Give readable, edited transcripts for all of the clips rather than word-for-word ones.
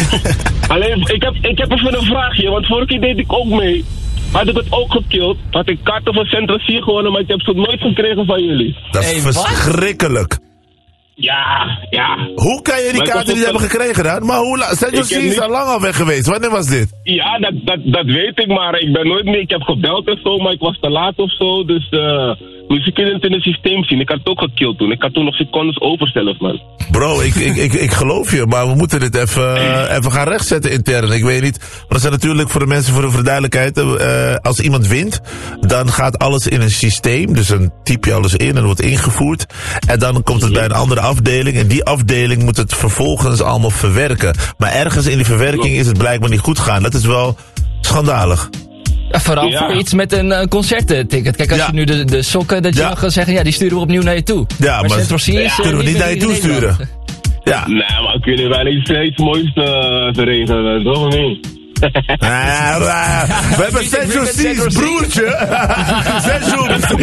Alleen, ik heb even een vraagje, want vorige keer deed ik ook mee. Had ik het ook gekillt, had ik kaarten voor Central C gewonnen, maar ik heb ze nooit gekregen van jullie. Dat is verschrikkelijk. Ja. Hoe kan je die kaarten niet hebben gekregen dan? Maar hoe lang? Central C is al lang al weg geweest. Wanneer was dit? Ja, dat weet ik, maar ik ben nooit meer. Ik heb gebeld en zo, maar ik was te laat of zo. Dus moest ik het in het systeem zien. Ik had het ook gekillt toen. Ik had toen nog secondes over zelf, man. Bro, ik geloof je, maar we moeten dit even gaan rechtzetten intern. Ik weet niet. Maar dat zijn natuurlijk voor de mensen, voor de duidelijkheid. Als iemand wint, dan gaat alles in een systeem. Dus dan typ je alles in en wordt ingevoerd. En dan komt het bij een andere afdeling. En die afdeling moet het vervolgens allemaal verwerken. Maar ergens in die verwerking is het blijkbaar niet goed gaan. Dat is wel schandalig. Vooral voor iets met een concertticket. Kijk, als je nu de sokken, dat je dan gaat zeggen, die sturen we opnieuw naar je toe. Ja, maar Central C is kunnen we niet naar je toe sturen. Ja. Nee, maar kunnen wij iets moois te regelen, toch of niet? We hebben Central C's broertje. Central C.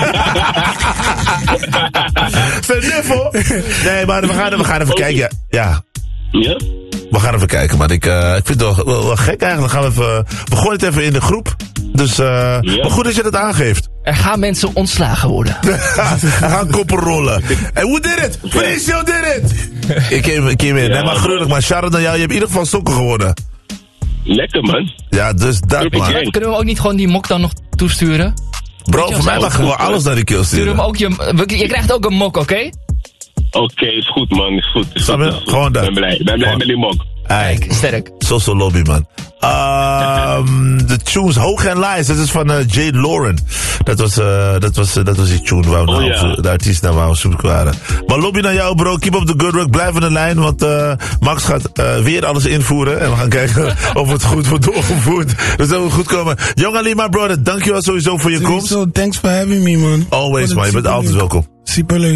Zijn niffel. Nee, maar we gaan even kijken. Ja. We gaan even kijken, man. Ik vind het wel gek eigenlijk. We gooien het even in de groep. Dus, maar goed dat je dat aangeeft. Er gaan mensen ontslagen worden. Er gaan koppen rollen. En who did it? Felicio did it! Ik came in. Nee, maar gruwelijk, maar Sharon, je hebt in ieder geval sokken gewonnen. Lekker, man. Ja, dus dat, man. Kunnen we ook niet gewoon die mok dan nog toesturen? Bro, voor mij mag gewoon alles naar die kill sturen. Stuur hem ook je krijgt ook een mok, oké? Oké, is goed, man. Is goed. Gewoon dat. Ik ben blij met die mok. Kijk, sterk. Social lobby, man. De tunes Hoog en Lies, dat is van Jade Lauren. Dat was die tune waar we de artiesten naar zoeken waren. Maar lobby naar jou, bro. Keep up the good work. Blijf in de lijn, want Max gaat weer alles invoeren. En we gaan kijken of het goed wordt doorgevoerd. Dus dat moet goed komen. Young Ali, my brother, dankjewel sowieso voor je komst. Thanks for having me, man. Always, man. Je bent altijd welkom. Super leuk.